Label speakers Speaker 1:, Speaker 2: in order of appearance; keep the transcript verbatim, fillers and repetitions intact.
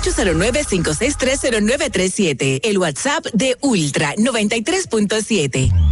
Speaker 1: ocho cero nueve, cinco seis tres, cero nueve tres siete. El WhatsApp de Ultra noventa y tres punto siete.